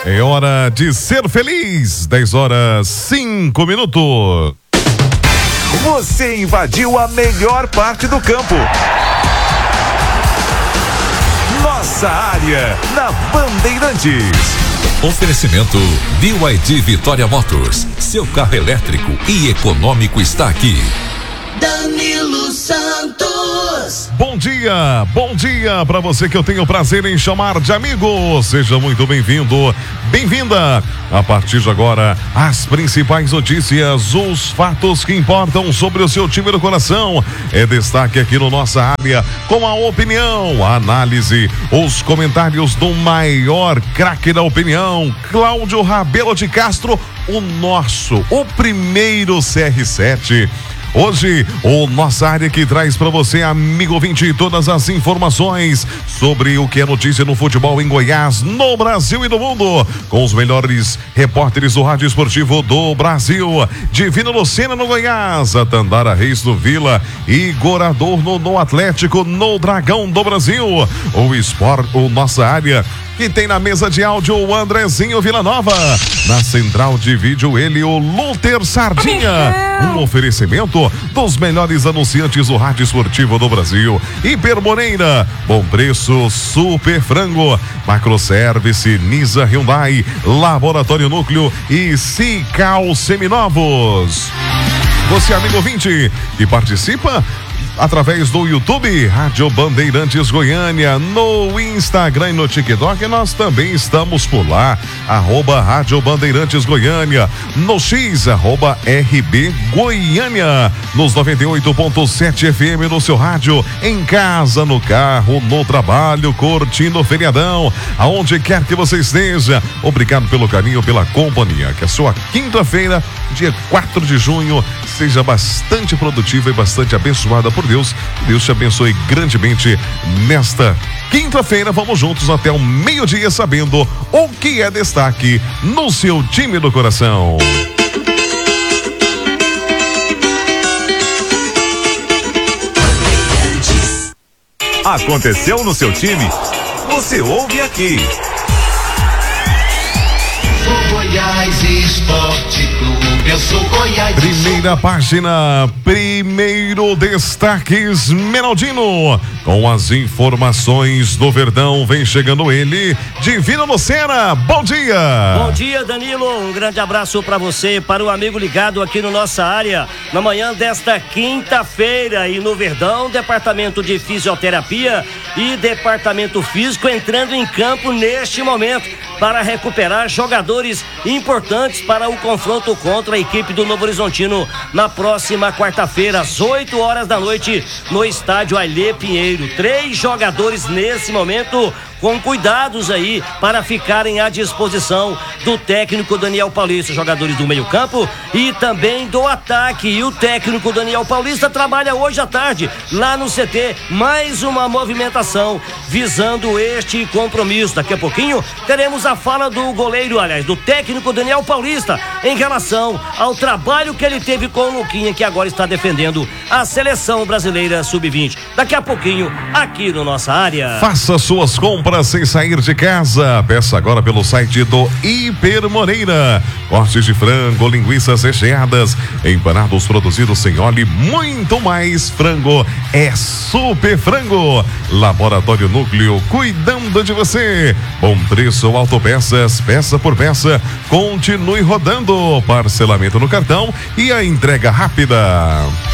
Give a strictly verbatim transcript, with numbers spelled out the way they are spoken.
É hora de ser feliz. dez horas, cinco minutos. Você invadiu a melhor parte do campo. Nossa área, na Bandeirantes. Oferecimento B Y D Vitória Motors. Seu carro elétrico e econômico está aqui. Danilo Santos. Bom dia, bom dia para você que eu tenho o prazer em chamar de amigo. Seja muito bem-vindo, bem-vinda. A partir de agora, as principais notícias, os fatos que importam sobre o seu time do coração. É destaque aqui no Nossa Área, com a opinião, a análise, os comentários do maior craque da opinião, Cláudio Rabelo de Castro, o nosso, o primeiro C R sete. Hoje, o Nossa Área que traz para você, amigo ouvinte, todas as informações sobre o que é notícia no futebol em Goiás, no Brasil e no mundo, com os melhores repórteres do Rádio Esportivo do Brasil. Divino Lucena no Goiás, a Tandara Reis no Vila, Igor Adorno no Atlético, no Dragão do Brasil. O Sport, o Nossa Área, que tem na mesa de áudio o Andrezinho Villanova. Na central de vídeo, ele, o Luther Sardinha. Um oferecimento dos melhores anunciantes do Rádio Esportivo do Brasil. Hiper Moreira, bom preço, super frango. Macroservice, Nisa Hyundai, Laboratório Núcleo e Cical Seminovos. Você, amigo ouvinte, que participa através do YouTube, Rádio Bandeirantes Goiânia, no Instagram e no TikTok, nós também estamos por lá, arroba Rádio Bandeirantes Goiânia, no X, arroba R B Goiânia, nos noventa e oito ponto sete F M no seu rádio, em casa, no carro, no trabalho, curtindo o feriadão, aonde quer que você esteja. Obrigado pelo carinho, pela companhia, que a sua quinta-feira, dia quatro de junho, seja bastante produtiva e bastante abençoada por Deus. Deus te abençoe grandemente nesta quinta-feira. Vamos juntos até o meio-dia, sabendo o que é destaque no seu time do coração. Aconteceu no seu time? Você ouve aqui. O Goiás Esporte Clube, eu sou Goiás. Primeira página, primeiro destaques, Menaldino. Com as informações do Verdão, vem chegando ele, Divino Lucena. Bom dia. Bom dia, Danilo. Um grande abraço para você, para o amigo ligado aqui no Nossa Área. Na manhã desta quinta-feira, e no Verdão, departamento de fisioterapia e departamento físico entrando em campo neste momento para recuperar jogadores importantes para o confronto contra a equipe do Novo Horizontino na próxima quarta-feira, às oito horas da noite, no estádio Ailê Pinheiro. Três jogadores nesse momento com cuidados aí para ficarem à disposição do técnico Daniel Paulista, jogadores do meio-campo e também do ataque. E o técnico Daniel Paulista trabalha hoje à tarde lá no C T, mais uma movimentação visando este compromisso. Daqui a pouquinho teremos a fala do goleiro, aliás, do técnico Daniel Paulista em relação ao trabalho que ele teve com o Luquinha, que agora está defendendo a seleção brasileira sub vinte. Daqui a pouquinho, aqui no Nossa Área. Faça suas compras sem sair de casa. Peça agora pelo site do Hiper Moreira. Cortes de frango, linguiças recheadas, empanados produzidos sem óleo e muito mais. Frango é Super Frango. Laboratório Núcleo, cuidando de você. Bom preço, autopeças, peça por peça. Continue rodando. Parcelamento no cartão e a entrega rápida.